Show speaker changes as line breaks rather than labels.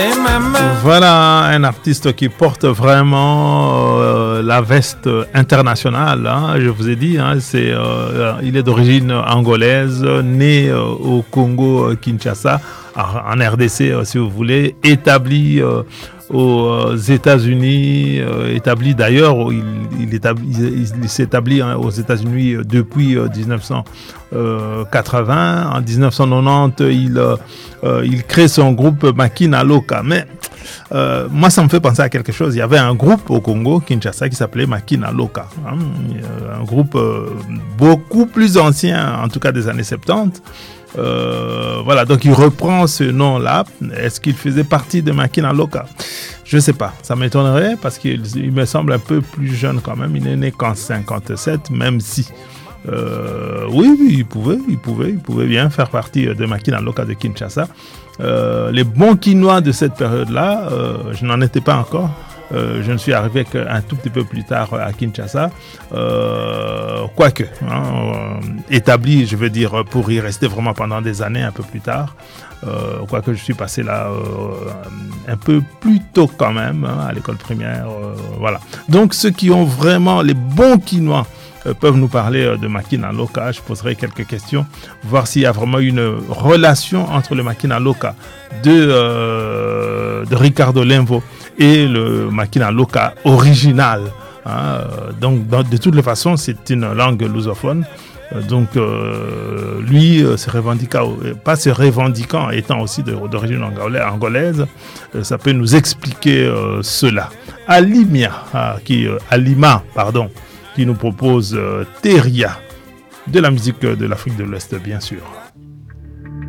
Voilà un artiste qui porte vraiment la veste internationale. Hein, je vous ai dit, hein, il est d'origine angolaise, né au Congo Kinshasa, en RDC si vous voulez, établi aux États-Unis, établi d'ailleurs, il s'établit aux États-Unis depuis 1980. En 1990, il crée son groupe Makina Loka. Mais moi, ça me fait penser à quelque chose. Il y avait un groupe au Congo, Kinshasa, qui s'appelait Makina Loka. Hein, un groupe beaucoup plus ancien, en tout cas des années 70. Voilà, donc il reprend ce nom-là. Est-ce qu'il faisait partie de Makina Loka? Je ne sais pas, ça m'étonnerait parce qu'il me semble un peu plus jeune quand même. Il est né qu'en 57, même si oui, il pouvait bien faire partie de Makina Loka de Kinshasa. Les bons quinois de cette période-là, je n'en étais pas encore. Je ne suis arrivé qu'un tout petit peu plus tard à Kinshasa, quoique, établi, je veux dire, pour y rester vraiment pendant des années un peu plus tard, quoique je suis passé là un peu plus tôt quand même, à l'école primaire, voilà. Donc ceux qui ont vraiment les bons quinois peuvent nous parler de Makina Loka. Je poserai quelques questions, voir s'il y a vraiment une relation entre le Makina Loka de Ricardo Lemvo et le Makina Loka original. Hein. Donc, de toutes les façons, c'est une langue lusophone. Donc, lui, se revendiquant étant aussi d'origine angolaise, ça peut nous expliquer cela. Alima, qui nous propose Teria, de la musique de l'Afrique de l'Ouest, bien sûr.